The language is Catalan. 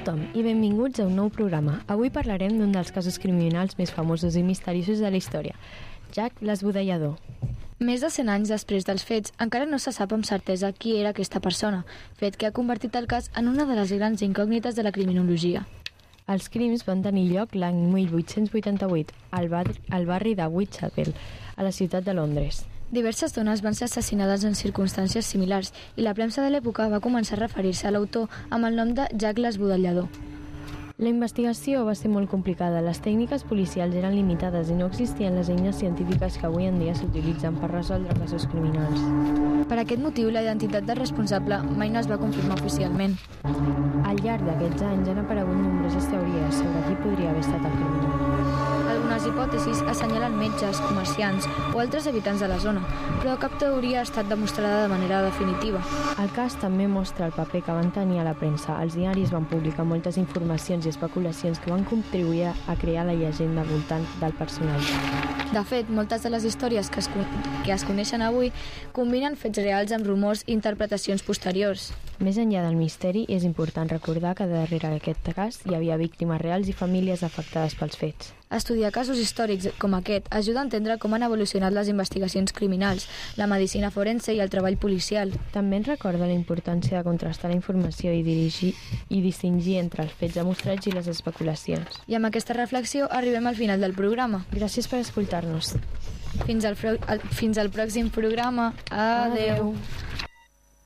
tothom i benvinguts a un nou programa. Avui parlarem d'un dels casos criminals més famosos i misteriosos de la història, Jack l'Esbudellador. Més de 100 anys després dels fets, encara no se sap amb certesa qui era aquesta persona, fet que ha convertit el cas en una de les grans incògnites de la criminologia. Els crims van tenir lloc l'any 1888 al barri de Whitechapel, a la ciutat de Londres. Diverses dones van ser assassinades en circumstàncies similars i la premsa de l'època va començar a referir-se a l'autor amb el nom de Jack l'Esbudellador. La investigació va ser molt complicada, les tècniques policials eren limitades i no existien les eines científiques que avui en dia s'utilitzen per resoldre casos criminals. Per aquest motiu, la identitat del responsable mai no es va confirmar oficialment. Al llarg d'aquests anys han aparegut nombroses teories sobre qui podria haver estat el criminal. Algunes hipòtesis assenyalen metges, comerciants o altres habitants de la zona, però cap teoria ha estat demostrada de manera definitiva. El cas també mostra el paper que van tenir a la premsa. Els diaris van publicar moltes informacions i especulacions que van contribuir a crear la llegenda voltant del personatge. De fet, moltes de les històries que es coneixen avui combinen fets reals amb rumors i interpretacions posteriors. Més enllà del misteri, és important recordar que darrere d'aquest cas hi havia víctimes reals i famílies afectades pels fets. Estudiar casos històrics com aquest ajuda a entendre com han evolucionat les investigacions criminals, la medicina forense i el treball policial. També ens recorda la importància de contrastar la informació i distingir entre els fets demostrats i les especulacions. I amb aquesta reflexió arribem al final del programa. Gràcies per escoltar-nos. Fins al pròxim programa. Adeu.